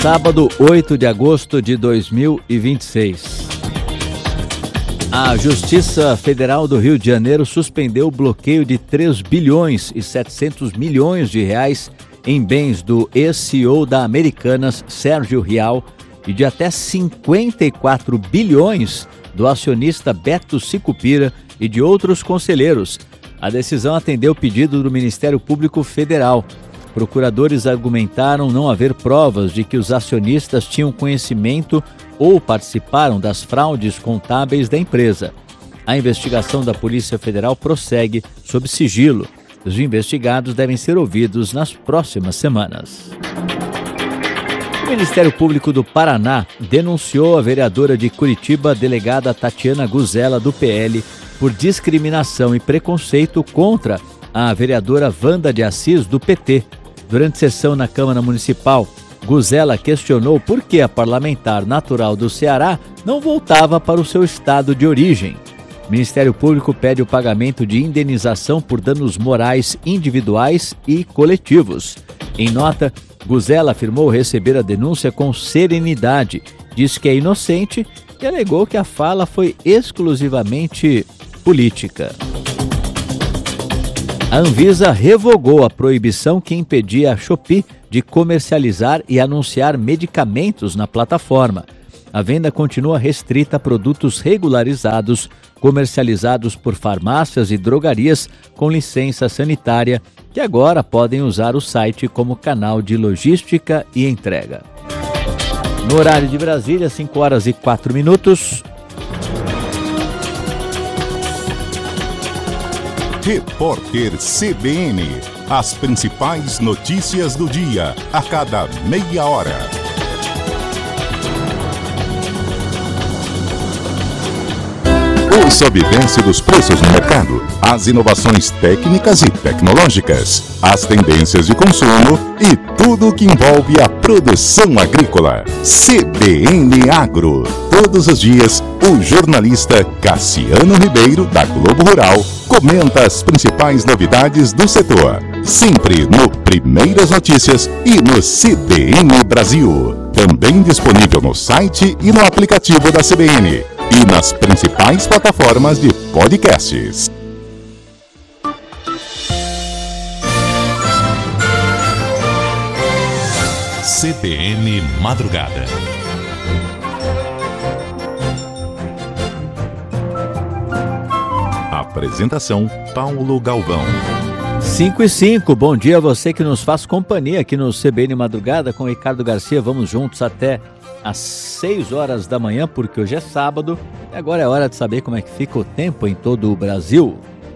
sábado, 8 de agosto de 2026. A Justiça Federal do Rio de Janeiro suspendeu o bloqueio de 3 bilhões e 700 milhões de reais em bens do ex-CEO da Americanas, Sérgio Rial, e de até 54 bilhões do acionista Beto Sicupira e de outros conselheiros. A decisão atendeu o pedido do Ministério Público Federal. Procuradores argumentaram não haver provas de que os acionistas tinham conhecimento ou participaram das fraudes contábeis da empresa. A investigação da Polícia Federal prossegue sob sigilo. Os investigados devem ser ouvidos nas próximas semanas. O Ministério Público do Paraná denunciou a vereadora de Curitiba, delegada Tatiana Guzella, do PL, por discriminação e preconceito contra a vereadora Wanda de Assis, do PT. Durante sessão na Câmara Municipal, Guzella questionou por que a parlamentar natural do Ceará não voltava para o seu estado de origem. O Ministério Público pede o pagamento de indenização por danos morais individuais e coletivos. Em nota, Guzella afirmou receber a denúncia com serenidade, disse que é inocente e alegou que a fala foi exclusivamente política. A Anvisa revogou a proibição que impedia a Shopee de comercializar e anunciar medicamentos na plataforma. A venda continua restrita a produtos regularizados, comercializados por farmácias e drogarias com licença sanitária, que agora podem usar o site como canal de logística e entrega. No horário de Brasília, 5h04. Repórter CBN. As principais notícias do dia, a cada meia hora. O sobrevivência dos preços no mercado, as inovações técnicas e tecnológicas, as tendências de consumo e tudo o que envolve a produção agrícola. CBN Agro. Todos os dias, o jornalista Cassiano Ribeiro, da Globo Rural, comenta as principais novidades do setor. Sempre no Primeiras Notícias e no CBN Brasil. Também disponível no site e no aplicativo da CBN. E nas principais plataformas de podcasts. CBN Madrugada. Apresentação Paulo Galvão. 5h05, bom dia a você que nos faz companhia aqui no CBN Madrugada com Ricardo Garcia. Vamos juntos até às 6 horas da manhã, porque hoje é sábado e agora é hora de saber como é que fica o tempo em todo o Brasil.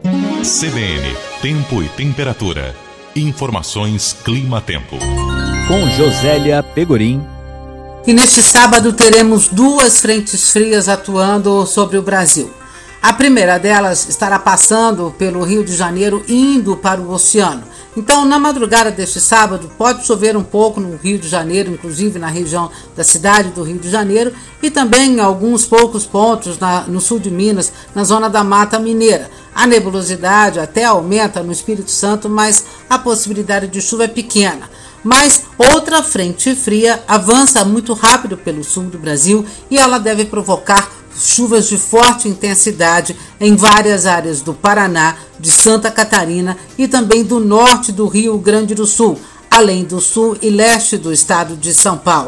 CBN, tempo e temperatura. Informações Clima-Tempo. Com Josélia Pegorim. E neste sábado teremos 2 frentes frias atuando sobre o Brasil. A primeira delas estará passando pelo Rio de Janeiro, indo para o oceano. Então, na madrugada deste sábado, pode chover um pouco no Rio de Janeiro, inclusive na região da cidade do Rio de Janeiro, e também em alguns poucos pontos no sul de Minas, na zona da Mata Mineira. A nebulosidade até aumenta no Espírito Santo, mas a possibilidade de chuva é pequena. Mas outra frente fria avança muito rápido pelo sul do Brasil e ela deve provocar chuvas de forte intensidade em várias áreas do Paraná, de Santa Catarina e também do norte do Rio Grande do Sul, além do sul e leste do estado de São Paulo.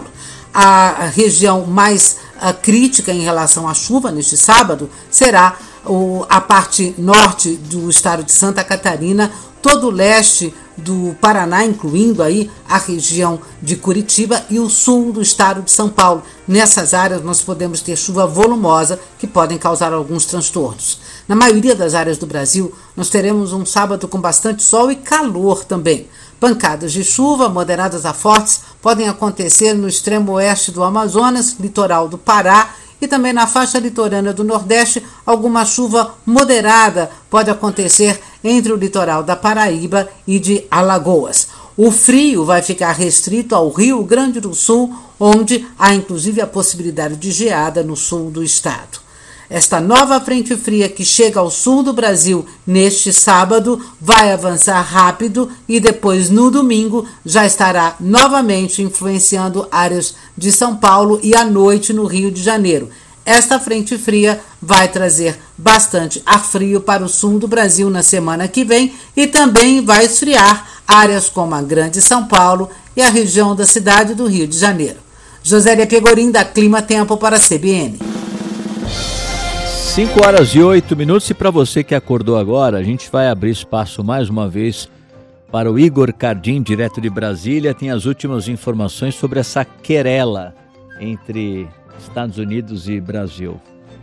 A região mais crítica em relação à chuva neste sábado será a parte norte do estado de Santa Catarina, todo o leste do Paraná, incluindo aí a região de Curitiba e o sul do estado de São Paulo. Nessas áreas nós podemos ter chuva volumosa que podem causar alguns transtornos. Na maioria das áreas do Brasil, nós teremos um sábado com bastante sol e calor também. Pancadas de chuva, moderadas a fortes, podem acontecer no extremo oeste do Amazonas, litoral do Pará, e também na faixa litorânea do Nordeste, alguma chuva moderada pode acontecer entre o litoral da Paraíba e de Alagoas. O frio vai ficar restrito ao Rio Grande do Sul, onde há inclusive a possibilidade de geada no sul do estado. Esta nova frente fria que chega ao sul do Brasil neste sábado vai avançar rápido e depois no domingo já estará novamente influenciando áreas de São Paulo e à noite no Rio de Janeiro. Esta frente fria vai trazer bastante ar frio para o sul do Brasil na semana que vem e também vai esfriar áreas como a Grande São Paulo e a região da cidade do Rio de Janeiro. Josélia Pegorim, da Clima Tempo para a CBN. 5h08. E para você que acordou agora, a gente vai abrir espaço mais uma vez para o Igor Cardim, direto de Brasília. Tem as últimas informações sobre essa querela entre Estados Unidos e Brasil.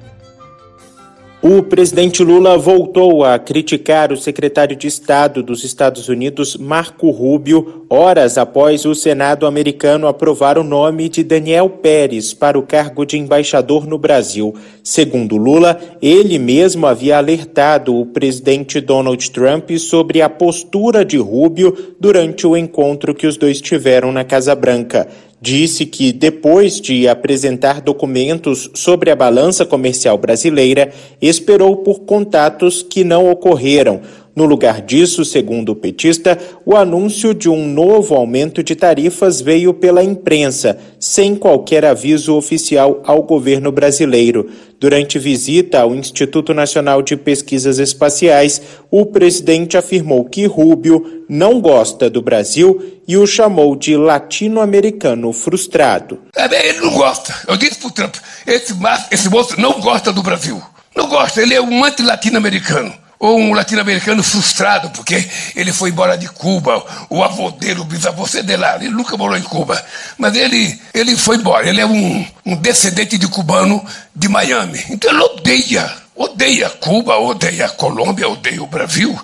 O presidente Lula voltou a criticar o secretário de Estado dos Estados Unidos, Marco Rubio, horas após o Senado americano aprovar o nome de Daniel Pérez para o cargo de embaixador no Brasil. Segundo Lula, ele mesmo havia alertado o presidente Donald Trump sobre a postura de Rubio durante o encontro que os dois tiveram na Casa Branca. Disse que, depois de apresentar documentos sobre a balança comercial brasileira, esperou por contatos que não ocorreram. No lugar disso, segundo o petista, o anúncio de um novo aumento de tarifas veio pela imprensa, sem qualquer aviso oficial ao governo brasileiro. Durante visita ao Instituto Nacional de Pesquisas Espaciais, o presidente afirmou que Rubio não gosta do Brasil e o chamou de latino-americano frustrado. Ele não gosta. Eu disse pro Trump, esse moço não gosta do Brasil. Não gosta, ele é um anti-latino-americano. Ou um latino-americano frustrado, porque ele foi embora de Cuba, o avô dele, o bisavô dele lá, ele nunca morou em Cuba. Mas ele foi embora, ele é um descendente de cubano de Miami. Então ele odeia Cuba, odeia a Colômbia, odeia o Brasil.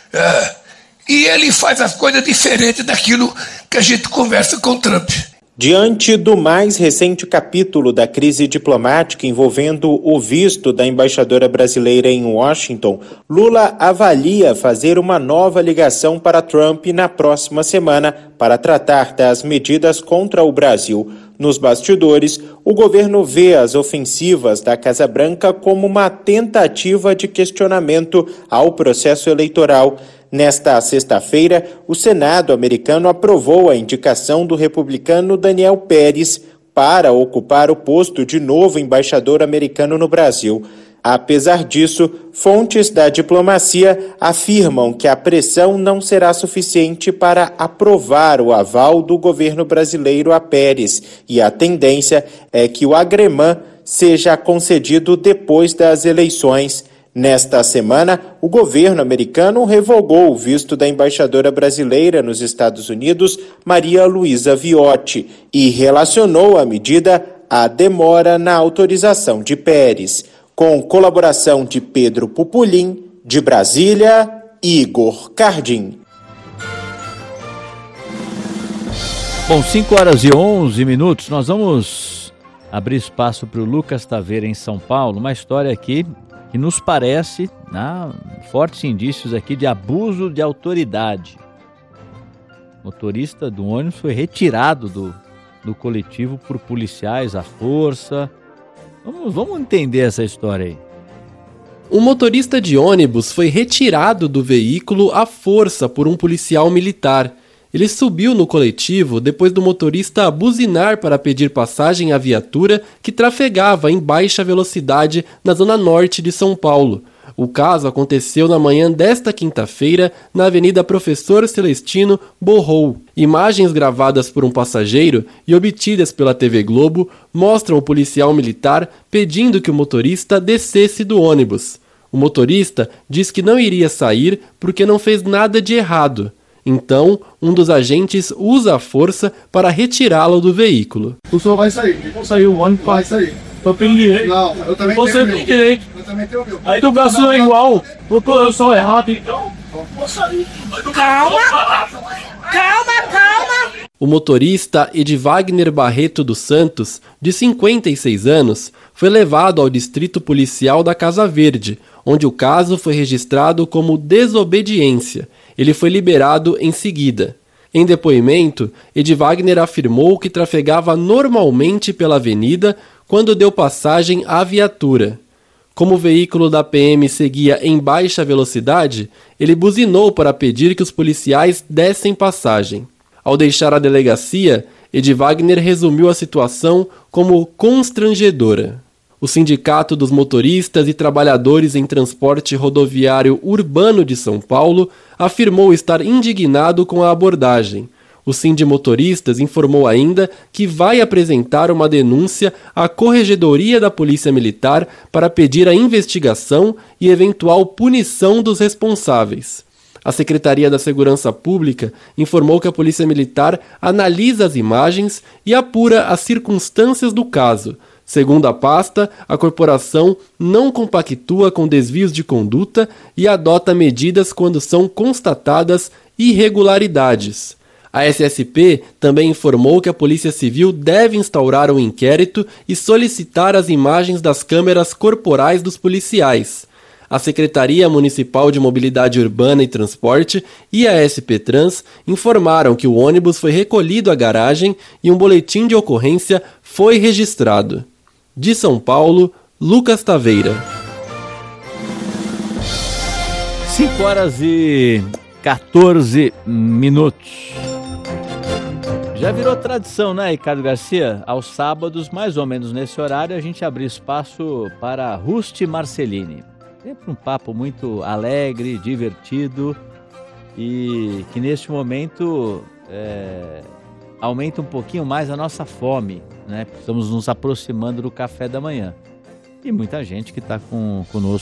E ele faz as coisas diferentes daquilo que a gente conversa com o Trump. Diante do mais recente capítulo da crise diplomática envolvendo o visto da embaixadora brasileira em Washington, Lula avalia fazer uma nova ligação para Trump na próxima semana para tratar das medidas contra o Brasil. Nos bastidores, o governo vê as ofensivas da Casa Branca como uma tentativa de questionamento ao processo eleitoral. Nesta sexta-feira, o Senado americano aprovou a indicação do republicano Daniel Pérez para ocupar o posto de novo embaixador americano no Brasil. Apesar disso, fontes da diplomacia afirmam que a pressão não será suficiente para aprovar o aval do governo brasileiro a Pérez, e a tendência é que o agremã seja concedido depois das eleições. Nesta semana, o governo americano revogou o visto da embaixadora brasileira nos Estados Unidos, Maria Luísa Viotti, e relacionou a medida à demora na autorização de Pérez. Com colaboração de Pedro Pupulim, de Brasília, Igor Cardim. Bom, 5h11, nós vamos abrir espaço para o Lucas Taveira em São Paulo, uma história aqui que nos parece, fortes indícios aqui de abuso de autoridade. O motorista do ônibus foi retirado do coletivo por policiais à força. Vamos entender essa história aí. Um motorista de ônibus foi retirado do veículo à força por um policial militar. Ele subiu no coletivo depois do motorista buzinar para pedir passagem à viatura que trafegava em baixa velocidade na zona norte de São Paulo. O caso aconteceu na manhã desta quinta-feira na Avenida Professor Celestino Borrou. Imagens gravadas por um passageiro e obtidas pela TV Globo mostram o policial militar pedindo que o motorista descesse do ônibus. O motorista diz que não iria sair porque não fez nada de errado. Então, um dos agentes usa a força para retirá-lo do veículo. O senhor vai sair. Não saiu, o ônibus vai sair. Eu tenho direito. Não, eu também tenho. Você tem direito. Eu também tenho o meu. Aí do Brasil é igual. Eu sou errado, então. Vou sair. Calma. O motorista Edvagner Barreto dos Santos, de 56 anos, foi levado ao distrito policial da Casa Verde, onde o caso foi registrado como desobediência. Ele foi liberado em seguida. Em depoimento, Edvagner afirmou que trafegava normalmente pela avenida quando deu passagem à viatura. Como o veículo da PM seguia em baixa velocidade, ele buzinou para pedir que os policiais dessem passagem. Ao deixar a delegacia, Edi Wagner resumiu a situação como constrangedora. O Sindicato dos Motoristas e Trabalhadores em Transporte Rodoviário Urbano de São Paulo afirmou estar indignado com a abordagem. O Sindimotoristas informou ainda que vai apresentar uma denúncia à Corregedoria da Polícia Militar para pedir a investigação e eventual punição dos responsáveis. A Secretaria da Segurança Pública informou que a Polícia Militar analisa as imagens e apura as circunstâncias do caso. Segundo a pasta, a corporação não compactua com desvios de conduta e adota medidas quando são constatadas irregularidades. A SSP também informou que a Polícia Civil deve instaurar um inquérito e solicitar as imagens das câmeras corporais dos policiais. A Secretaria Municipal de Mobilidade Urbana e Transporte e a SP Trans informaram que o ônibus foi recolhido à garagem e um boletim de ocorrência foi registrado. De São Paulo, Lucas Taveira. 5h14. Já virou tradição, né, Ricardo Garcia? Aos sábados, mais ou menos nesse horário, a gente abre espaço para Rusty Marcelini. Sempre um papo muito alegre, divertido e que neste momento aumenta um pouquinho mais a nossa fome, né? Estamos nos aproximando do café da manhã. E muita gente que está conosco